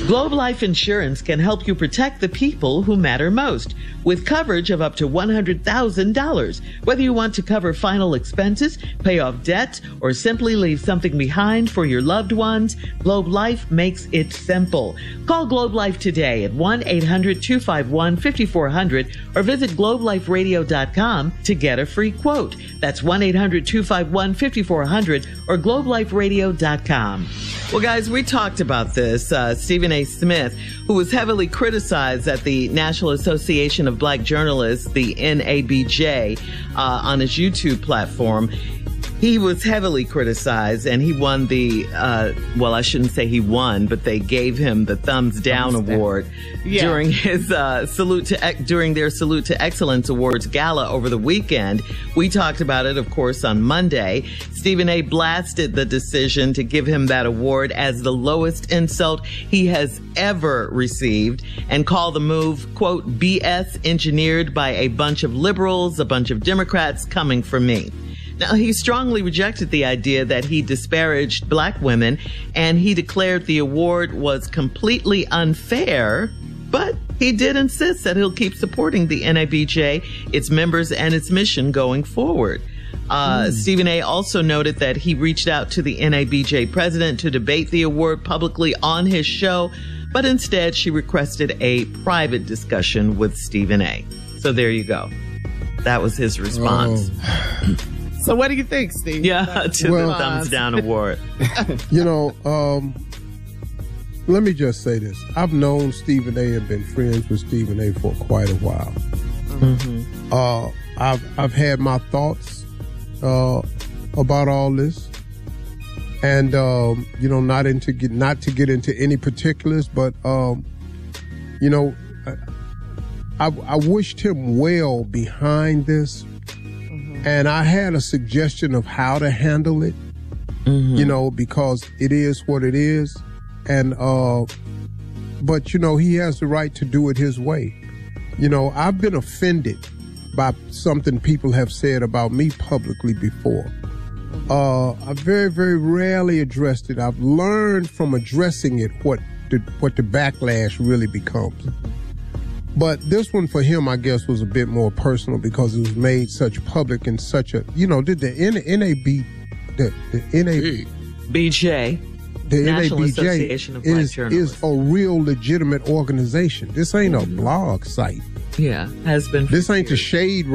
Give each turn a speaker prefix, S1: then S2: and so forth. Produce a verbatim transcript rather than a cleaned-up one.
S1: Globe Life Insurance can help you protect the people who matter most with coverage of up to one hundred thousand dollars. Whether you want to cover final expenses, pay off debts, or simply leave something behind for your loved ones, Globe Life makes it simple. Call Globe Life today at one eight hundred two five one five four zero zero or visit globe life radio dot com to get a free quote. That's one eight hundred two five one five four zero zero or globe life radio dot com. Well, guys, we talked about this. Uh, Stephen A. Smith, who was heavily criticized at the National Association of Black Journalists, the N A B J, uh, on his YouTube platform. He was heavily criticized, and he won the, uh, well, I shouldn't say he won, but they gave him the Thumbs Down Thumbs Award down. Yeah. during his uh, salute to during their Salute to Excellence Awards gala over the weekend. We talked about it, of course, on Monday. Stephen A. blasted the decision to give him that award as the lowest insult he has ever received and called the move, quote, B S engineered by a bunch of liberals, a bunch of Democrats coming for me. Now, he strongly rejected the idea that he disparaged black women, and he declared the award was completely unfair, but he did insist that he'll keep supporting the N A B J, its members, and its mission going forward. Uh, mm. Stephen A. also noted that he reached out to the N A B J president to debate the award publicly on his show, but instead she requested a private discussion with Stephen A. So there you go. That was his response.
S2: Oh.
S3: So what do you think, Steve?
S1: Yeah, to well, the Thumbs Down Award.
S2: You know, um, let me just say this. I've known Stephen A. and been friends with Stephen A. for quite a while. Mm-hmm. Uh, I've I've had my thoughts uh, about all this, and um, you know, not into get not to get into any particulars, but um, you know, I, I wished him well behind this. And I had a suggestion of how to handle it, mm-hmm. you know, because it is what it is. And, uh, but, you know, he has the right to do it his way. You know, I've been offended by something people have said about me publicly before. Uh, I very, very rarely addressed it. I've learned from addressing it what the, what the backlash really becomes. But this one for him, I guess, was a bit more personal because it was made such public and such a, you know, did the N A B, the, the N A
S1: B J,
S2: the
S1: National
S2: N A B J
S1: Association of Black
S2: is,
S1: Journalists,
S2: is a real legitimate organization. This ain't a blog site.
S1: Yeah, has been.
S2: This ain't
S1: years.
S2: the Shade